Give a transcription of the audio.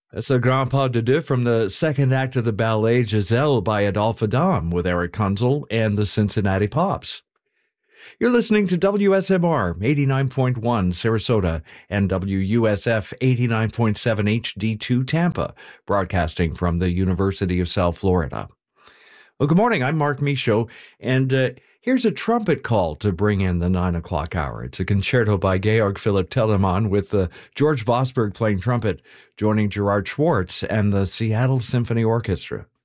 That's a grand pas de deux from the second act of the ballet Giselle by Adolphe Adam with Eric Kunzel and the Cincinnati Pops. You're listening to WSMR 89.1 Sarasota and WUSF 89.7 HD2 Tampa, broadcasting from the University of South Florida. Well, good morning. I'm Mark Michaud, and here's a trumpet call to bring in the 9 o'clock hour. It's a concerto by Georg Philipp Telemann with George Vosberg playing trumpet, joining Gerard Schwartz and the Seattle Symphony Orchestra.